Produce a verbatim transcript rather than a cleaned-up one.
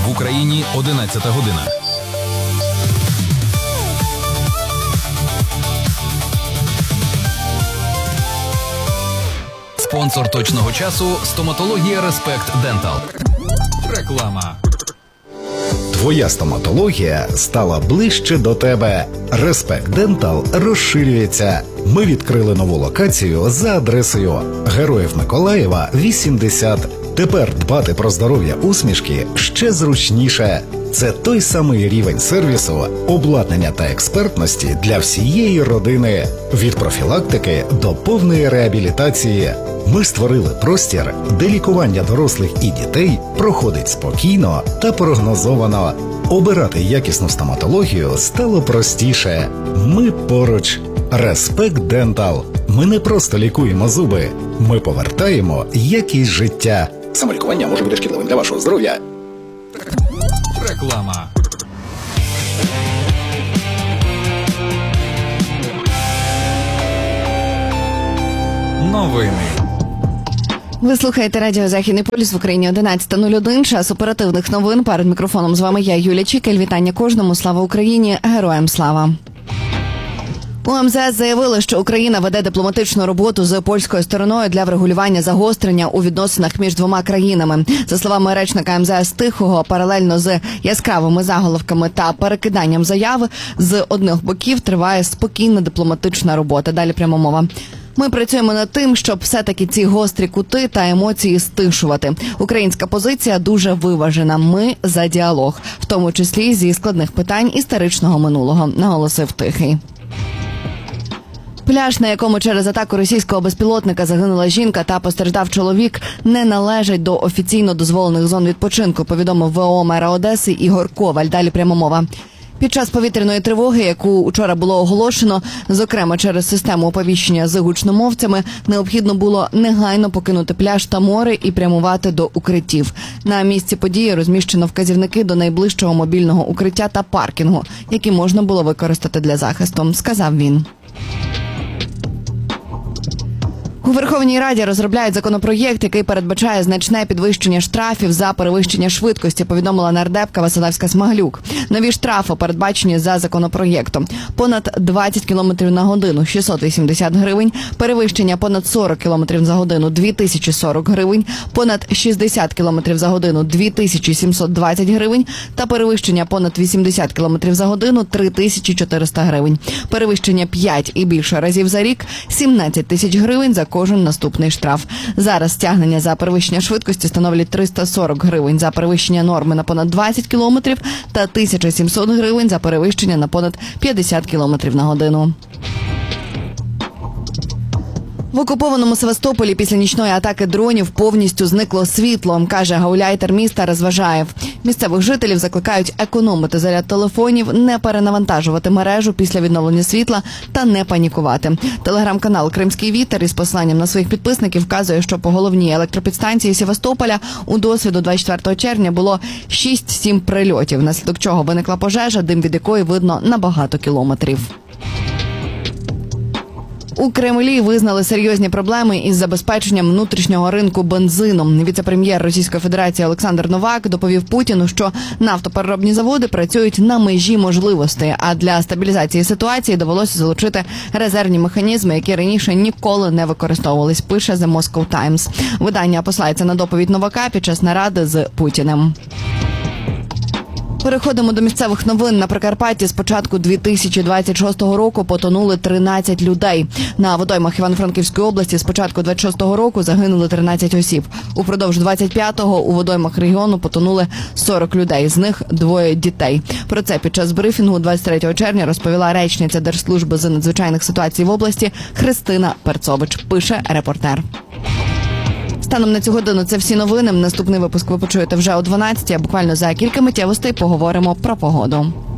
В Україні одинадцята година. Спонсор точного часу – стоматологія Респект Дентал. Реклама. Твоя стоматологія стала ближче до тебе. Респект Дентал розширюється. Ми відкрили нову локацію за адресою Героїв Миколаєва, вісімдесят. Тепер дбати про здоров'я усмішки ще зручніше. Це той самий рівень сервісу, обладнання та експертності для всієї родини. Від профілактики до повної реабілітації. Ми створили простір, де лікування дорослих і дітей проходить спокійно та прогнозовано. Обирати якісну стоматологію стало простіше. Ми поруч. Респект Дентал. Ми не просто лікуємо зуби. Ми повертаємо якість життя. Самолікування може бути шкідливим для вашого здоров'я. Реклама. Новини. Ви слухаєте радіо «Західний полюс» в Україні одинадцята нуль один. Час оперативних новин. Перед мікрофоном з вами я, Юлія Чікель. Вітання кожному. Слава Україні! Героям слава! У ем зе ес заявили, що Україна веде дипломатичну роботу з польською стороною для врегулювання загострення у відносинах між двома країнами. За словами речника ем зе ес Тихого, паралельно з яскравими заголовками та перекиданням заяви, з одних боків триває спокійна дипломатична робота. Далі пряма мова. Ми працюємо над тим, щоб все-таки ці гострі кути та емоції стишувати. Українська позиція дуже виважена. Ми за діалог, в тому числі зі складних питань історичного минулого, наголосив Тихий. Пляж, на якому через атаку російського безпілотника загинула жінка та постраждав чоловік, не належить до офіційно дозволених зон відпочинку, повідомив ве о мера Одеси Ігор Коваль. Далі пряма мова. Під час повітряної тривоги, яку вчора було оголошено, зокрема через систему оповіщення з гучномовцями, необхідно було негайно покинути пляж та море і прямувати до укриттів. На місці події розміщено вказівники до найближчого мобільного укриття та паркінгу, які можна було використати для захисту, сказав він. У Верховній Раді розробляють законопроєкт, який передбачає значне підвищення штрафів за перевищення швидкості, повідомила нардепка Василевська-Смаглюк. Нові штрафи передбачені за законопроєктом. Понад двадцять кілометрів на годину – шістсот вісімдесят гривень, перевищення понад сорок кілометрів за годину – дві тисячі сорок гривень, понад шістдесят кілометрів за годину – дві тисячі сімсот двадцять гривень та перевищення понад вісімдесят кілометрів за годину – три тисячі чотириста гривень. Перевищення п'ять і більше разів за рік – сімнадцять тисяч гривень за кожен наступний штраф. Зараз стягнення за перевищення швидкості становлять триста сорок гривень за перевищення норми на понад двадцять кілометрів та тисяча сімсот гривень за перевищення на понад п'ятдесят кілометрів на годину. В окупованому Севастополі після нічної атаки дронів повністю зникло світло, каже гауляйтер міста Розважаєв. Місцевих жителів закликають економити заряд телефонів, не перенавантажувати мережу після відновлення світла та не панікувати. Телеграм-канал «Кримський вітер» із посиланням на своїх підписників вказує, що по головній електропідстанції Севастополя у досвіду двадцять четвертого червня було шість-сім прильотів, внаслідок чого виникла пожежа, дим від якої видно на багато кілометрів. У Кремлі визнали серйозні проблеми із забезпеченням внутрішнього ринку бензином. Віце-прем'єр Російської Федерації Олександр Новак доповів Путіну, що нафтопереробні заводи працюють на межі можливостей, а для стабілізації ситуації довелося залучити резервні механізми, які раніше ніколи не використовувались, пише The Moscow Times. Видання посилається на доповідь Новака під час наради з Путіним. Переходимо до місцевих новин. На Прикарпатті з початку дві тисячі двадцять шостого року потонули тринадцять людей. На водоймах Івано-Франківської області з початку двадцять шостого року загинули тринадцять осіб. Упродовж двадцять п'ятого у водоймах регіону потонули сорок людей, з них двоє дітей. Про це під час брифінгу двадцять третього червня розповіла речниця Держслужби з надзвичайних ситуацій в області Христина Перцович, пише репортер. Станом на цю годину це всі новини. Наступний випуск ви почуєте вже о дванадцятій, а буквально за кілька миттєвостей поговоримо про погоду.